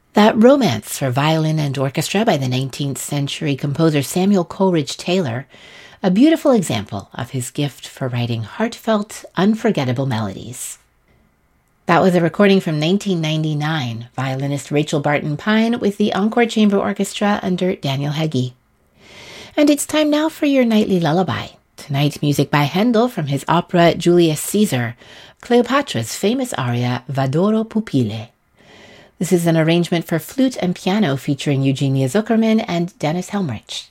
That Romance for Violin and Orchestra by the 19th century composer Samuel Coleridge Taylor, a beautiful example of his gift for writing heartfelt, unforgettable melodies. That was a recording from 1999, violinist Rachel Barton Pine with the Encore Chamber Orchestra under Daniel Heggie. And it's time now for your nightly lullaby. Tonight, music by Handel from his opera Julius Caesar, Cleopatra's famous aria V'adoro pupille. This is an arrangement for flute and piano featuring Eugenia Zuckerman and Dennis Helmrich.